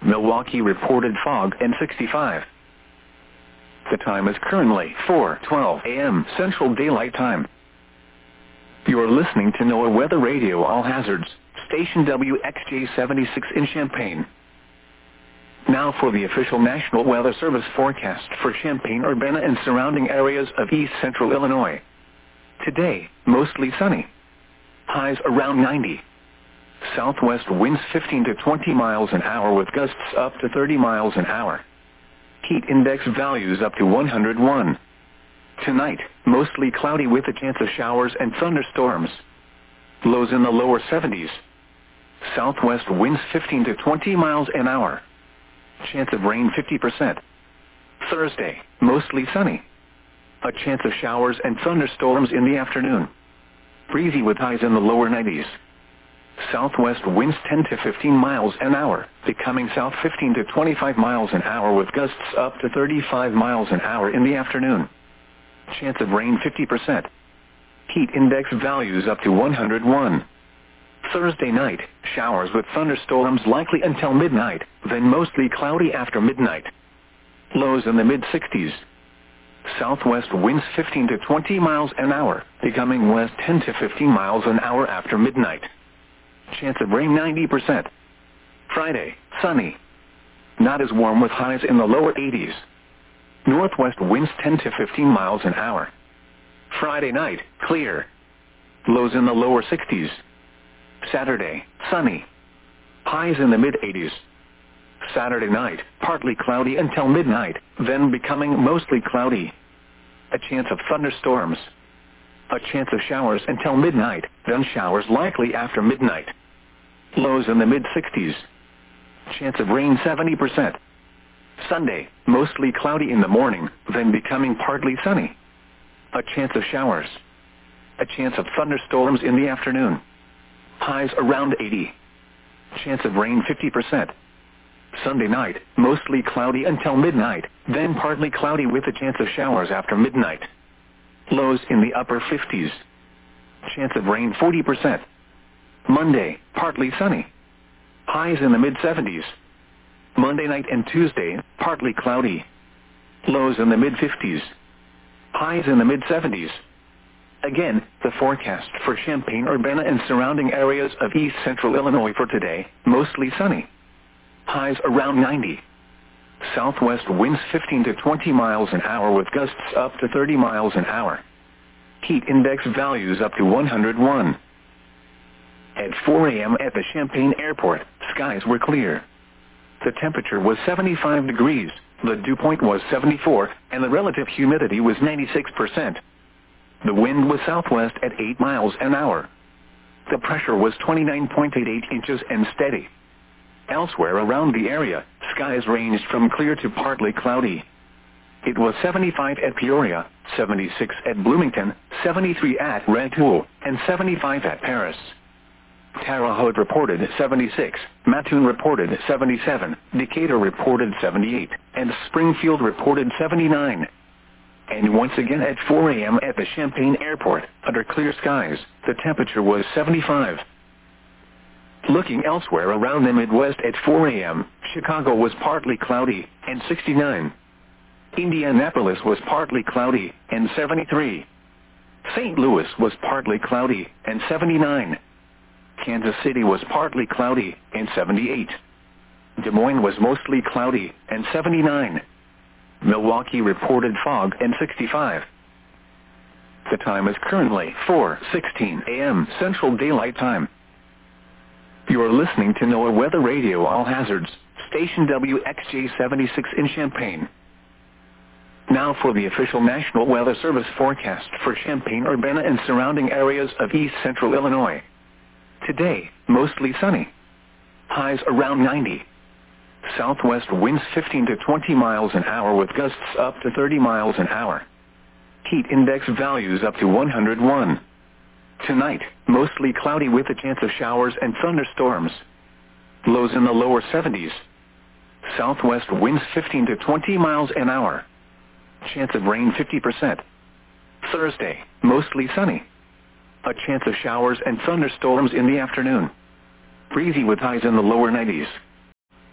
Milwaukee reported fog and 65. The time is currently 4:12 a.m. Central Daylight Time. You are listening to NOAA Weather Radio All Hazards, station WXJ76 in Champaign. Now for the official National Weather Service forecast for Champaign-Urbana and surrounding areas of east central Illinois. Today, mostly sunny. Highs around 90. Southwest winds 15 to 20 miles an hour with gusts up to 30 miles an hour. Heat index values up to 101. Tonight, mostly cloudy with a chance of showers and thunderstorms. Lows in the lower 70s. Southwest winds 15 to 20 miles an hour. Chance of rain 50%. Thursday, mostly sunny. A chance of showers and thunderstorms in the afternoon. Breezy with highs in the lower 90s. Southwest winds 10 to 15 miles an hour, becoming south 15 to 25 miles an hour with gusts up to 35 miles an hour in the afternoon. Chance of rain 50%. Heat index values up to 101. Thursday night, showers with thunderstorms likely until midnight, then mostly cloudy after midnight. Lows in the mid-60s. Southwest winds 15 to 20 miles an hour, becoming west 10 to 15 miles an hour after midnight. Chance of rain 90%. Friday, sunny. Not as warm with highs in the lower 80s. Northwest winds 10 to 15 miles an hour. Friday night, clear. Lows in the lower 60s. Saturday, sunny. Highs in the mid-80s. Saturday night, partly cloudy until midnight, then becoming mostly cloudy. A chance of thunderstorms. A chance of showers until midnight, then showers likely after midnight. Lows in the mid-60s. Chance of rain 70%. Sunday, mostly cloudy in the morning, then becoming partly sunny. A chance of showers. A chance of thunderstorms in the afternoon. Highs around 80. Chance of rain 50%. Sunday night, mostly cloudy until midnight, then partly cloudy with a chance of showers after midnight. Lows in the upper 50s. Chance of rain 40%. Monday, partly sunny. Highs in the mid-70s. Monday night and Tuesday, partly cloudy. Lows in the mid-50s. Highs in the mid-70s. Again, the forecast for Champaign-Urbana and surrounding areas of east central Illinois for today, mostly sunny. Highs around 90. Southwest winds 15 to 20 miles an hour with gusts up to 30 miles an hour. Heat index values up to 101. At 4 a.m. at the Champaign Airport, skies were clear. The temperature was 75 degrees, the dew point was 74, and the relative humidity was 96%. The wind was southwest at 8 miles an hour. The pressure was 29.88 inches and steady. Elsewhere around the area, skies ranged from clear to partly cloudy. It was 75 at Peoria, 76 at Bloomington, 73 at Rantoul, and 75 at Paris. Terre Haute reported 76, Mattoon reported 77, Decatur reported 78, and Springfield reported 79. And once again at 4 a.m. at the Champaign Airport, under clear skies, the temperature was 75. Looking elsewhere around the Midwest at 4 a.m., Chicago was partly cloudy, and 69. Indianapolis was partly cloudy, and 73. St. Louis was partly cloudy, and 79. Kansas City was partly cloudy, and 78. Des Moines was mostly cloudy, and 79. Milwaukee reported fog and 65. The time is currently 4:16 a.m. Central Daylight Time. You are listening to NOAA Weather Radio All Hazards, station WXJ76 in Champaign. Now for the official National Weather Service forecast for Champaign-Urbana and surrounding areas of east central Illinois. Today, mostly sunny. Highs around 90. Southwest winds 15 to 20 miles an hour with gusts up to 30 miles an hour. Heat index values up to 101. Tonight, mostly cloudy with a chance of showers and thunderstorms. Lows in the lower 70s. Southwest winds 15 to 20 miles an hour. Chance of rain 50%. Thursday, mostly sunny. A chance of showers and thunderstorms in the afternoon. Breezy with highs in the lower 90s.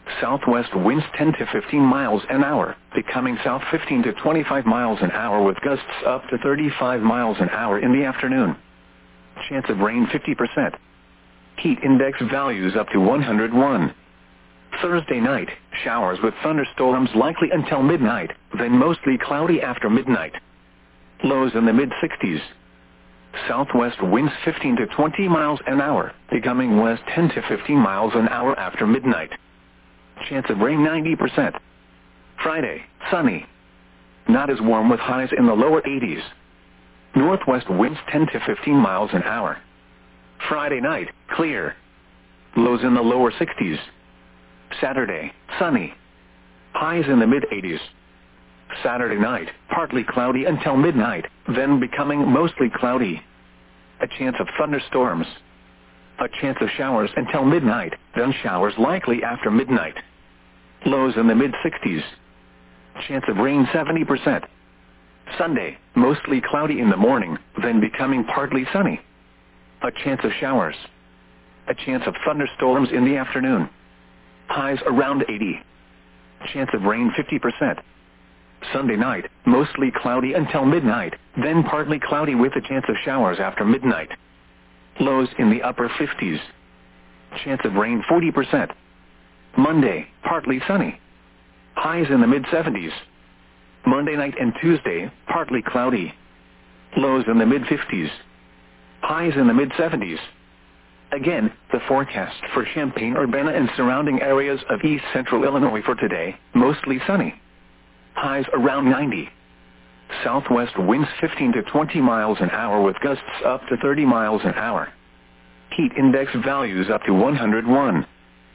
Southwest winds 10 to 15 miles an hour, becoming south 15 to 25 miles an hour with gusts up to 35 miles an hour in the afternoon. Chance of rain 50%. Heat index values up to 101. Thursday night, showers with thunderstorms likely until midnight, then mostly cloudy after midnight. Lows in the mid-60s. Southwest winds 15 to 20 miles an hour, becoming west 10 to 15 miles an hour after midnight. Chance of rain 90%. Friday, sunny. Not as warm with highs in the lower 80s. Northwest winds 10 to 15 miles an hour. Friday night, clear. Lows in the lower 60s. Saturday, sunny. Highs in the mid-80s. Saturday night, partly cloudy until midnight, then becoming mostly cloudy. A chance of thunderstorms. A chance of showers until midnight, then showers likely after midnight. Lows in the mid-60s. Chance of rain 70%. Sunday, mostly cloudy in the morning, then becoming partly sunny. A chance of showers. A chance of thunderstorms in the afternoon. Highs around 80. Chance of rain 50%. Sunday night, mostly cloudy until midnight, then partly cloudy with a chance of showers after midnight. Lows in the upper 50s. Chance of rain 40%. Monday, partly sunny. Highs in the mid-70s. Monday night and Tuesday, partly cloudy. Lows in the mid-50s. Highs in the mid-70s. Again, the forecast for Champaign-Urbana and surrounding areas of east central Illinois for today, mostly sunny. Highs around 90. Southwest winds 15 to 20 miles an hour with gusts up to 30 miles an hour. Heat index values up to 101.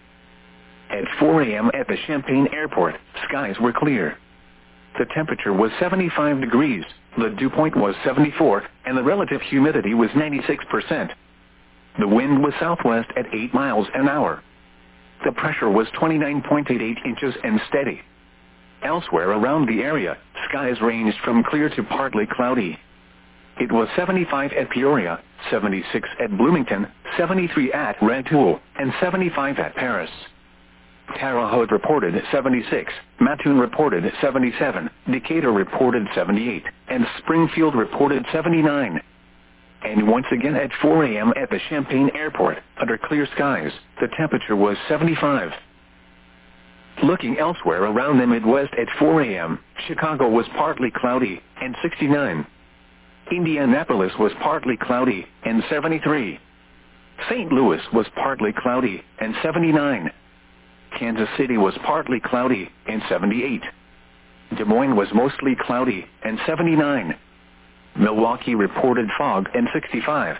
At 4 a.m. at the Champaign Airport, skies were clear. The temperature was 75 degrees, the dew point was 74, and the relative humidity was 96%. The wind was southwest at 8 miles an hour. The pressure was 29.88 inches and steady. Elsewhere around the area, skies ranged from clear to partly cloudy. It was 75 at Peoria, 76 at Bloomington, 73 at Rantoul, and 75 at Paris. Terre Haute reported 76, Mattoon reported 77, Decatur reported 78, and Springfield reported 79. And once again at 4 a.m. at the Champaign Airport, under clear skies, the temperature was 75. Looking elsewhere around the Midwest at 4 a.m., Chicago was partly cloudy, and 69. Indianapolis was partly cloudy, and 73. St. Louis was partly cloudy, and 79. Kansas City was partly cloudy, and 78. Des Moines was mostly cloudy, and 79. Milwaukee reported fog, and 65.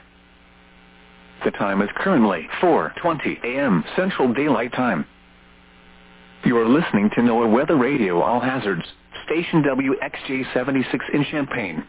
The time is currently 4:20 a.m. Central Daylight Time. You are listening to NOAA Weather Radio All Hazards, station WXJ-76 in Champaign.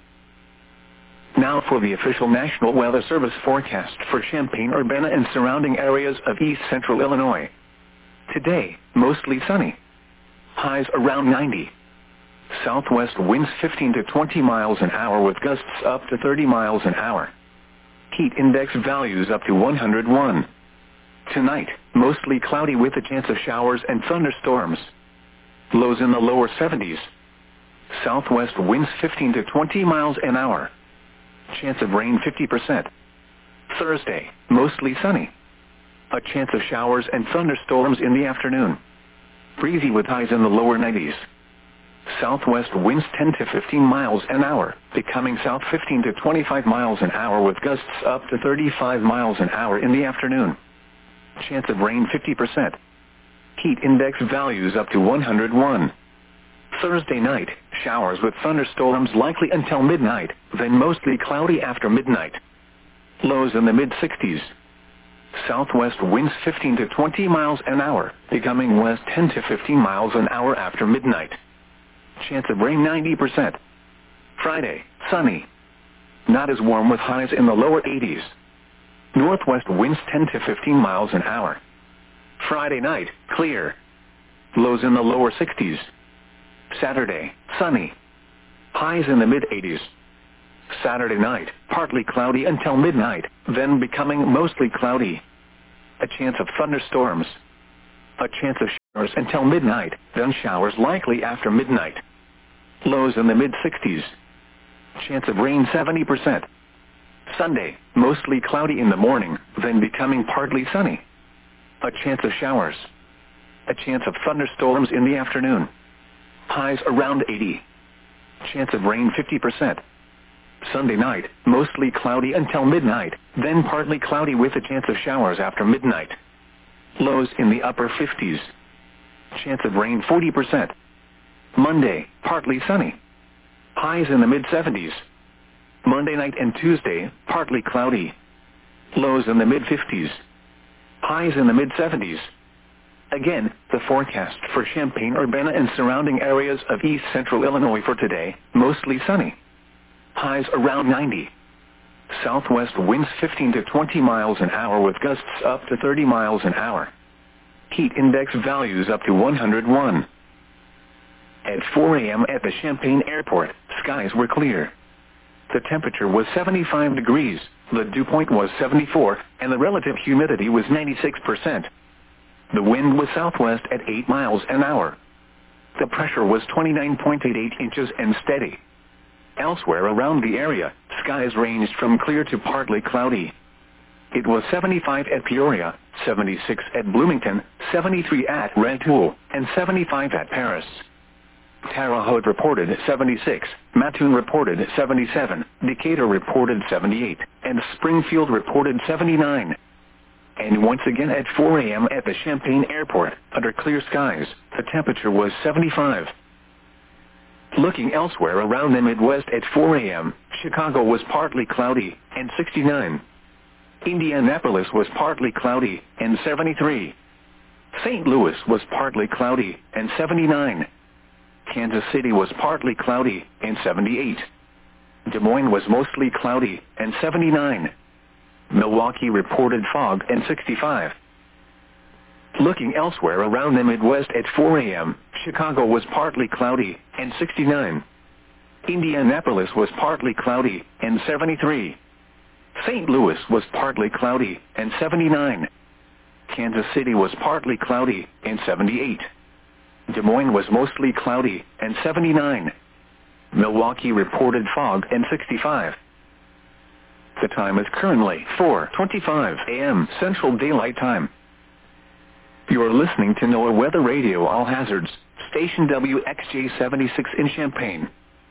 Now for the official National Weather Service forecast for Champaign-Urbana and surrounding areas of east central Illinois. Today, mostly sunny. Highs around 90. Southwest winds 15 to 20 miles an hour with gusts up to 30 miles an hour. Heat index values up to 101. Tonight, mostly cloudy with a chance of showers and thunderstorms. Lows in the lower 70s. Southwest winds 15 to 20 miles an hour. Chance of rain 50%. Thursday, mostly sunny. A chance of showers and thunderstorms in the afternoon. Breezy with highs in the lower 90s. Southwest winds 10 to 15 miles an hour, becoming south 15 to 25 miles an hour with gusts up to 35 miles an hour in the afternoon. Chance of rain 50%. Heat index values up to 101. Thursday night, showers with thunderstorms likely until midnight, then mostly cloudy after midnight. Lows in the mid-60s. Southwest winds 15 to 20 miles an hour, becoming west 10 to 15 miles an hour after midnight. Chance of rain 90%. Friday, sunny. Not as warm with highs in the lower 80s. Northwest winds 10 to 15 miles an hour. Friday night, clear. Lows in the lower 60s. Saturday, sunny. Highs in the mid-80s. Saturday night, partly cloudy until midnight, then becoming mostly cloudy. A chance of thunderstorms. A chance of showers until midnight, then showers likely after midnight. Lows in the mid-60s. Chance of rain 70%. Sunday, mostly cloudy in the morning, then becoming partly sunny. A chance of showers. A chance of thunderstorms in the afternoon. Highs around 80. Chance of rain 50%. Sunday night, mostly cloudy until midnight, then partly cloudy with a chance of showers after midnight. Lows in the upper 50s. Chance of rain 40%. Monday, partly sunny. Highs in the mid-70s. Monday night and Tuesday, partly cloudy. Lows in the mid-50s. Highs in the mid-70s. Again, the forecast for Champaign-Urbana and surrounding areas of east central Illinois for today, mostly sunny. Highs around 90. Southwest winds 15 to 20 miles an hour with gusts up to 30 miles an hour. Heat index values up to 101. At 4 a.m. at the Champaign Airport, skies were clear. The temperature was 75 degrees, the dew point was 74, and the relative humidity was 96%. The wind was southwest at 8 miles an hour. The pressure was 29.88 inches and steady. Elsewhere around the area, skies ranged from clear to partly cloudy. It was 75 at Peoria, 76 at Bloomington, 73 at Rantoul, and 75 at Paris. Terre Haute reported 76, Mattoon reported 77, Decatur reported 78, and Springfield reported 79. And once again at 4 a.m. at the Champaign Airport, under clear skies, the temperature was 75. Looking elsewhere around the Midwest at 4 a.m., Chicago was partly cloudy, and 69. Indianapolis was partly cloudy, and 73. St. Louis was partly cloudy, and 79. Kansas City was partly cloudy, and 78. Des Moines was mostly cloudy, and 79. Milwaukee reported fog, and 65. Looking elsewhere around the Midwest at 4 a.m., Chicago was partly cloudy, and 69. Indianapolis was partly cloudy, and 73. St. Louis was partly cloudy, and 79. Kansas City was partly cloudy, and 78. Des Moines was mostly cloudy, and 79. Milwaukee reported fog, and 65. The time is currently 4:25 a.m. Central Daylight Time. You are listening to NOAA Weather Radio All Hazards, station WXJ76 in Champaign.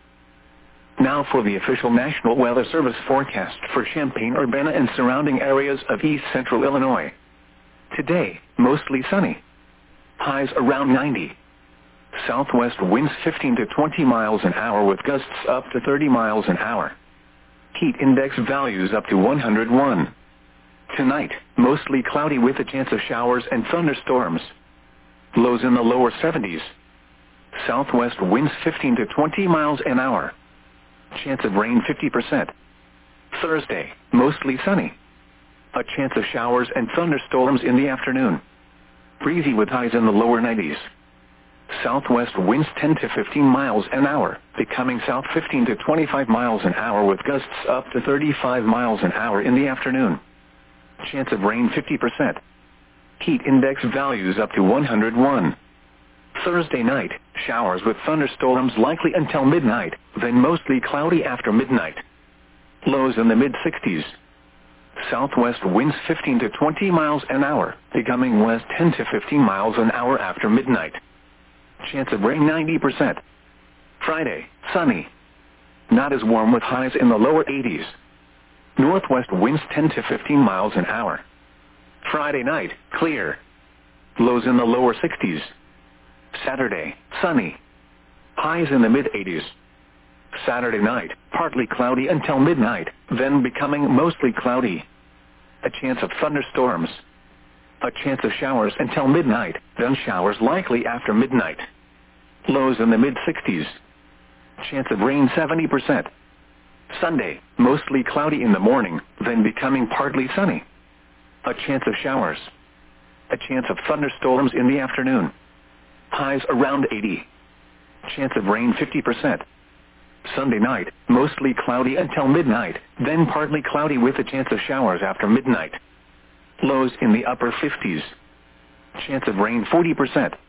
Now for the official National Weather Service forecast for Champaign-Urbana and surrounding areas of east central Illinois. Today, mostly sunny. Highs around 90. Southwest winds 15 to 20 miles an hour with gusts up to 30 miles an hour. Heat index values up to 101. Tonight, mostly cloudy with a chance of showers and thunderstorms. Lows in the lower 70s. Southwest winds 15 to 20 miles an hour. Chance of rain 50%. Thursday, mostly sunny. A chance of showers and thunderstorms in the afternoon. Breezy with highs in the lower 90s. Southwest winds 10 to 15 miles an hour, becoming south 15 to 25 miles an hour with gusts up to 35 miles an hour in the afternoon. Chance of rain 50%. Heat index values up to 101. Thursday night, showers with thunderstorms likely until midnight, then mostly cloudy after midnight. Lows in the mid-60s. Southwest winds 15 to 20 miles an hour, becoming west 10 to 15 miles an hour after midnight. Chance of rain 90%. Friday, sunny. Not as warm with highs in the lower 80s. Northwest winds 10 to 15 miles an hour. Friday night, clear. Lows in the lower 60s. Saturday, sunny. Highs in the mid-80s. Saturday night, partly cloudy until midnight, then becoming mostly cloudy. A chance of thunderstorms. A chance of showers until midnight, then showers likely after midnight. Lows in the mid-60s. Chance of rain 70%. Sunday, mostly cloudy in the morning, then becoming partly sunny. A chance of showers. A chance of thunderstorms in the afternoon. Highs around 80. Chance of rain 50%. Sunday night, mostly cloudy until midnight, then partly cloudy with a chance of showers after midnight. Lows in the upper 50s. Chance of rain 40%.